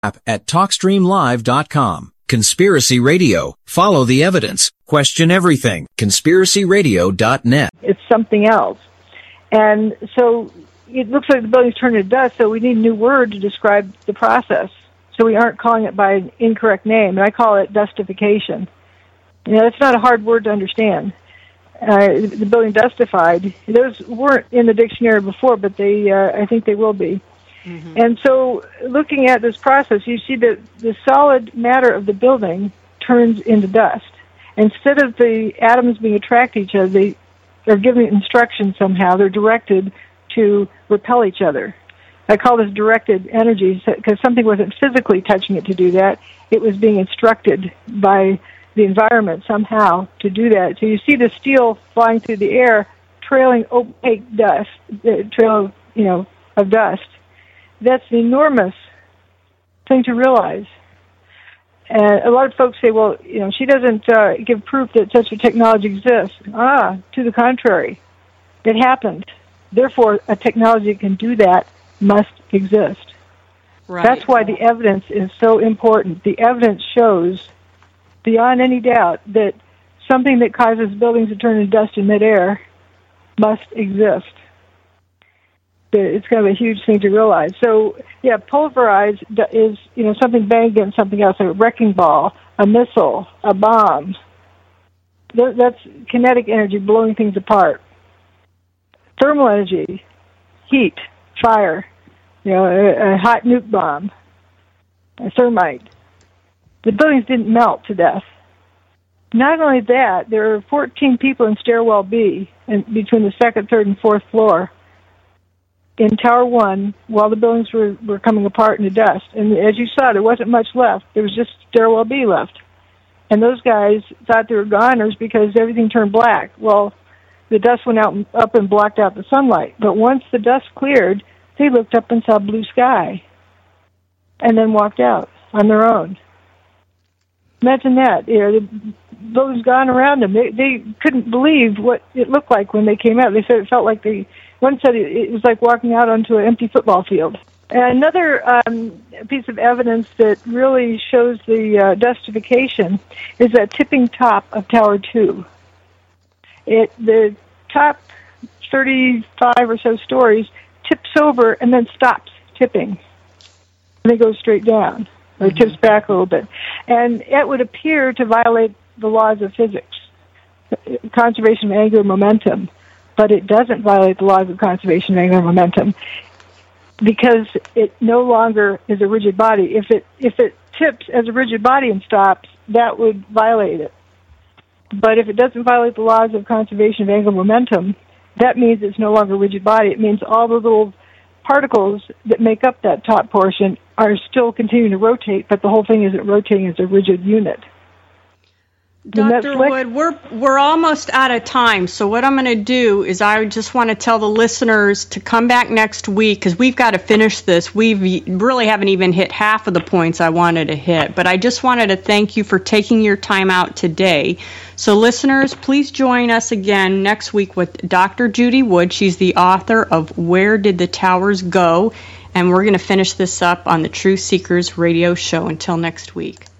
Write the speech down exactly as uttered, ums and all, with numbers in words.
at talk stream live dot com. Conspiracy Radio. Follow the evidence. Question everything. conspiracy radio dot net. It's something else. And so it looks like the building's turned to dust, so we need a new word to describe the process. So we aren't calling it by an incorrect name, and I call it dustification. You know, it's not a hard word to understand. Uh, the building dustified. Those weren't in the dictionary before, but they, uh, I think they will be. Mm-hmm. And so looking at this process, you see that the solid matter of the building turns into dust. Instead of the atoms being attracted to each other, they are given instructions somehow. They're directed to repel each other. I call this directed energy because something wasn't physically touching it to do that. It was being instructed by the environment somehow to do that. So you see the steel flying through the air, trailing opaque dust, uh, trail, you know, of dust. That's an enormous thing to realize. And a lot of folks say, well, you know, she doesn't uh, give proof that such a technology exists. Ah, to the contrary. It happened. Therefore, a technology that can do that must exist. Right. That's why the evidence is so important. The evidence shows, beyond any doubt, that something that causes buildings to turn to dust in midair must exist. It's kind of a huge thing to realize. So, yeah, pulverized is, you know, something banged against something else, a wrecking ball, a missile, a bomb. That's kinetic energy blowing things apart. Thermal energy, heat, fire, you know, a, a hot nuke bomb, a thermite. The buildings didn't melt to death. Not only that, there were fourteen people in stairwell B, in, between the second, third, and fourth floor, in Tower one while the buildings were, were coming apart into dust. And as you saw, there wasn't much left. There was just stairwell B left. And those guys thought they were goners because everything turned black. Well, the dust went out up and blocked out the sunlight. But once the dust cleared, they looked up and saw blue sky and then walked out on their own. Imagine that. You know, the buildings gone around them. They, they couldn't believe what it looked like when they came out. They said it felt like they... One said it was like walking out onto an empty football field. And another um, piece of evidence that really shows the uh, dustification is that tipping top of Tower two. It the top thirty-five or so stories tips over and then stops tipping. And it goes straight down, or mm-hmm. tips back a little bit. And it would appear to violate the laws of physics, conservation of angular momentum. But it doesn't violate the laws of conservation of angular momentum because it no longer is a rigid body. If it if it tips as a rigid body and stops, that would violate it. But if it doesn't violate the laws of conservation of angular momentum, that means it's no longer a rigid body. It means all the little particles that make up that top portion are still continuing to rotate, but the whole thing isn't rotating as a rigid unit. Doctor Wood, we're we're almost out of time, so what I'm going to do is I just want to tell the listeners to come back next week because we've got to finish this. We really haven't even hit half of the points I wanted to hit, but I just wanted to thank you for taking your time out today. So listeners, please join us again next week with Doctor Judy Wood. She's the author of Where Did the Towers Go? And we're going to finish this up on the Truth Seekers radio show. Until next week.